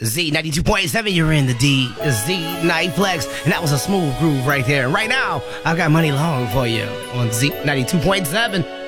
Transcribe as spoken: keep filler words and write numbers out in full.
Z ninety-two point seven, you're in the D Z Night Flex. And that was a smooth groove right there. And right now, I've got Money Long for you on Z ninety-two point seven.